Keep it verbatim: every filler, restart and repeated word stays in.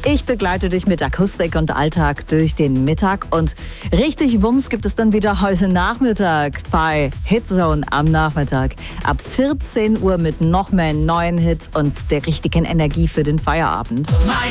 Ich begleite dich mit Akustik und Alltag durch den Mittag und richtig Wumms gibt es dann wieder heute Nachmittag bei Hitzone am Nachmittag. Ab vierzehn Uhr mit noch mehr neuen Hits und der richtigen Energie für den Feierabend.